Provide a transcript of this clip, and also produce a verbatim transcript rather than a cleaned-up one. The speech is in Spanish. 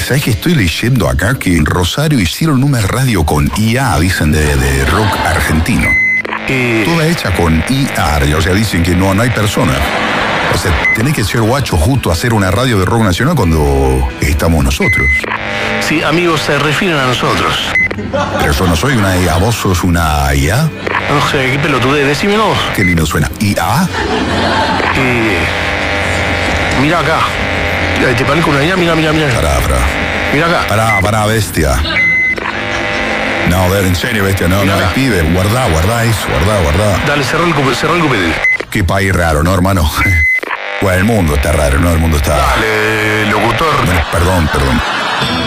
¿sabes que estoy leyendo acá que en Rosario hicieron una radio con I A, dicen, de, de rock argentino? Eh, Toda hecha con I A, o sea, dicen que no, no hay personas. O sea, tenés que ser guacho justo a hacer una radio de rock nacional cuando estamos nosotros. sí, amigos, se refieren a nosotros. Pero yo no soy una I A, vos sos una I A. No sé, qué pelotudez, decime vos. Qué lindo suena. ¿I A? Eh, mira acá. Eh, ¿Te parezco una idea? Mira, mira, mira. Pará, pará. Mira acá. Pará, pará, bestia. No, a ver, en serio, bestia, no, Mira no, acá. pibe, guardá, guardá eso, guardá, guardá. Dale, cerrá el, cupe- cerrá el cupetel. Qué país raro, ¿no, hermano? Bueno, el mundo está raro, ¿no? El mundo está... Dale, locutor. Bueno, perdón, perdón.